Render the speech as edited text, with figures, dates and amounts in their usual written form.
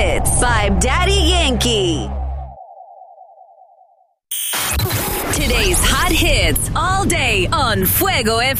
Hits by Daddy Yankee. Today's hot hits all day on Fuego FM.